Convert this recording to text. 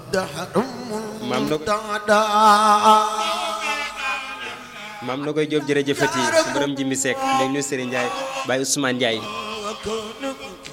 maam na koy Jóob jërëjëfati su borom Jimbi Seck léegi ñu Serigne Ndiaye Baye Ousmane Ndiaye